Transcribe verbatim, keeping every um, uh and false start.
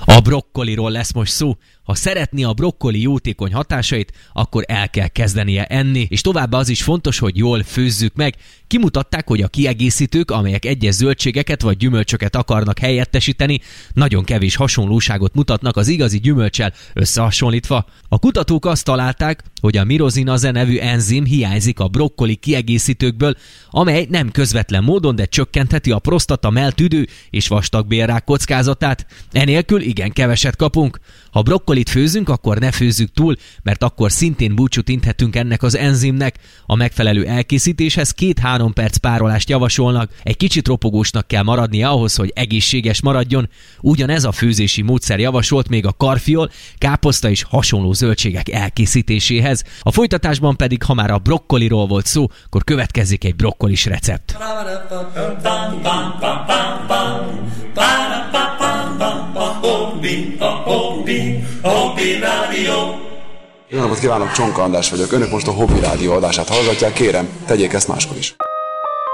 A brokkoliról lesz most szó. Ha szeretné a brokkoli jótékony hatásait, akkor el kell kezdenie enni, és továbbá az is fontos, hogy jól főzzük meg. Kimutatták, hogy a kiegészítők, amelyek egyes zöldségeket vagy gyümölcsöket akarnak helyettesíteni, nagyon kevés hasonlóságot mutatnak az igazi gyümölccsel összehasonlítva. A kutatók azt találták, hogy a mirozinaze nevű enzim hiányzik a brokkoli kiegészítőkből, amely nem közvetlen módon, de csökkentheti a prostata, melltüdő és vastagbélrák kockázatát. Enélkül igen keveset kapunk. Ha brokkolit főzünk, akkor ne főzzük túl, mert akkor szintén búcsút inthetünk ennek az enzimnek. A megfelelő elkészítéshez két-három perc párolást javasolnak. Egy kicsit ropogósnak kell maradnia ahhoz, hogy egészséges maradjon. Ugyanez a főzési módszer javasolt még a karfiol, káposzta és hasonló zöldségek elkészítéséhez. A folytatásban pedig, ha már a brokkoliról volt szó, akkor következik egy brokkolis recept. Jó napot kívánok, Csonka András vagyok. Önök most a Hobby Rádió adását hallgatják, kérem, tegyék ezt máskor is.